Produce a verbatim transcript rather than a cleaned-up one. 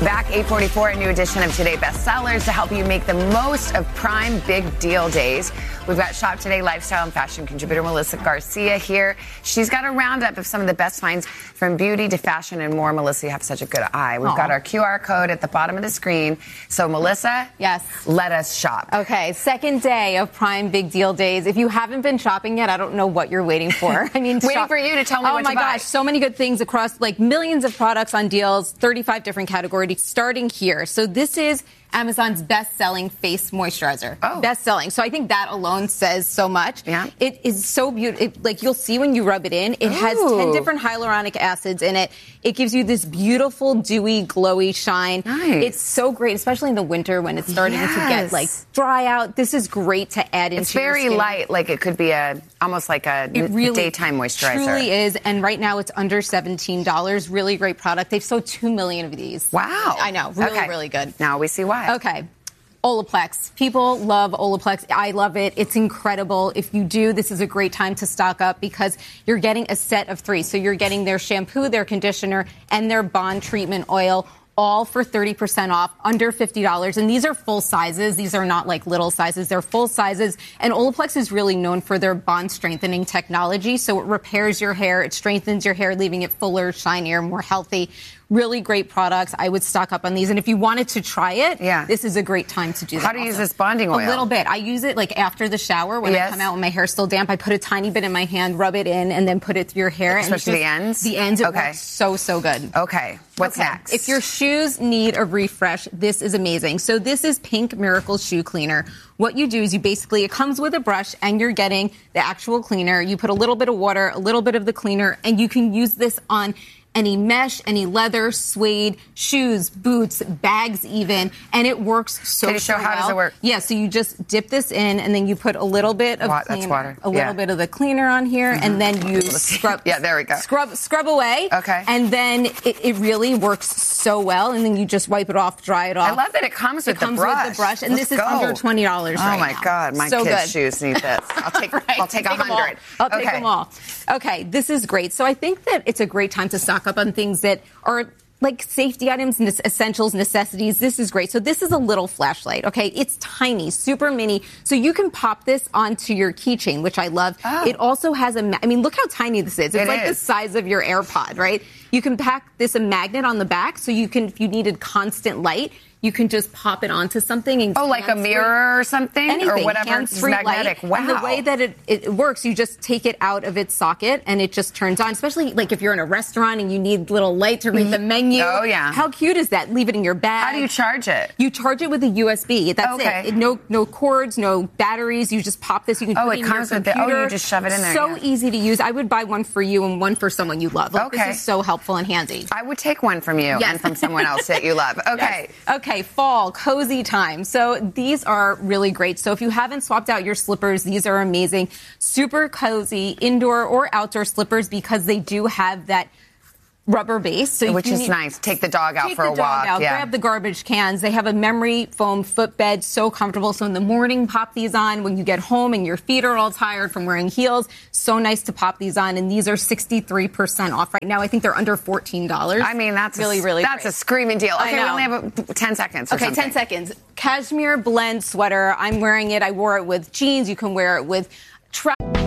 Back eight forty-four, a new edition of Today Bestsellers to help you make the most of Prime Big Deal Days. We've got Shop Today lifestyle and fashion contributor Melissa Garcia here. She's got a roundup of some of the best finds from beauty to fashion and more. Melissa, you have such a good eye. We've Aww. got our Q R code at the bottom of the screen. So, Melissa, yes, let us shop. Okay, second day of Prime Big Deal Days. If you haven't been shopping yet, I don't know what you're waiting for. I mean, waiting shop- for you to tell me oh what to buy. Oh my gosh, so many good things across like millions of products on deals, thirty-five different categories. Starting here. So this is Amazon's best-selling face moisturizer. Oh. Best-selling. So I think that alone says so much. Yeah. It is so beautiful. Like, you'll see when you rub it in, it Ooh. has ten different hyaluronic acids in it. It gives you this beautiful, dewy, glowy shine. Nice. It's so great, especially in the winter when it's starting yes. to get, like, dry out. This is great to add into It's very your skin. light. Like, it could be a almost like a it really daytime moisturizer. It truly is. And right now, it's under seventeen dollars. Really great product. They've sold two million of these. Wow. I know. Really, okay. really good. Now we see why. Okay. Olaplex. People love Olaplex. I love it. It's incredible. If you do, this is a great time to stock up because you're getting a set of three. So you're getting their shampoo, their conditioner, and their bond treatment oil, all for thirty percent off, under fifty dollars. And these are full sizes. These are not like little sizes. They're full sizes. And Olaplex is really known for their bond strengthening technology. So it repairs your hair. It strengthens your hair, leaving it fuller, shinier, more healthy. Really great products. I would stock up on these. And if you wanted to try it, yeah. this is a great time to do that. How do you also. use this bonding oil? A little bit. I use it like after the shower when yes. I come out when my hair's still damp. I put a tiny bit in my hand, rub it in, and then put it through your hair. Especially and just, the ends? The ends. It okay. works so, so good. Okay. What's okay. next? If your shoes need a refresh, this is amazing. So this is Pink Miracle Shoe Cleaner. What you do is you basically, it comes with a brush and you're getting the actual cleaner. You put a little bit of water, a little bit of the cleaner, and you can use this on any mesh, any leather, suede, shoes, boots, bags even, and it works so, Can you show so how well. does it work? Yeah, so you just dip this in, and then you put a little bit of What? cleaner, That's water. a little yeah. bit of the cleaner on here, mm-hmm. and then you scrub. Yeah, there we go. Scrub, scrub away. Okay. And then it, it really works so well, and then you just wipe it off, dry it off. I love that it comes with it comes the brush. with the brush, and Let's this is go. under twenty dollars Oh right my now. God, my so kids' good. shoes need this. I'll take. right. I'll take a hundred. I'll take okay. them all. Okay, this is great. So I think that it's a great time to stock up on things that are like safety items, essentials, necessities. This is great. So this is a little flashlight, okay? It's tiny, super mini. So you can pop this onto your keychain, which I love. Oh. It also has a, ma- I mean, look how tiny this is. It's it like is. the size of your AirPod, right? You can pack this a magnet on the back, so you can, if you needed constant light, you can just pop it onto something. And oh, like a mirror or something? Anything. Or whatever. It's magnetic. Light. Wow. And the way that it, it works, you just take it out of its socket and it just turns on. Especially like if you're in a restaurant and you need little light to read mm-hmm. the menu. Oh, yeah. How cute is that? Leave it in your bag. How do you charge it? You charge it with a U S B. That's okay. it. No no cords, no batteries. You just pop this. You can oh, put it, it in comes your with the, computer. oh, you just shove it in there. So yeah. easy to use. I would buy one for you and one for someone you love. Like, okay. This is so helpful and handy. I would take one from you yes. and from someone else that you love. Okay. Yes. Okay, fall, cozy time. So these are really great. So if you haven't swapped out your slippers, these are amazing. Super cozy indoor or outdoor slippers because they do have that rubber base. So Which is need, nice. Take the dog out take for the a dog walk. Out, yeah. Grab the garbage cans. They have a memory foam footbed. So comfortable. So in the morning, pop these on. When you get home and your feet are all tired from wearing heels, so nice to pop these on. And these are sixty-three percent off right now. I think they're under fourteen dollars. I mean, that's really, a, really That's great. a screaming deal. Okay, I know. we only have ten seconds or Okay, something. ten seconds. Cashmere blend sweater. I'm wearing it. I wore it with jeans. You can wear it with trousers.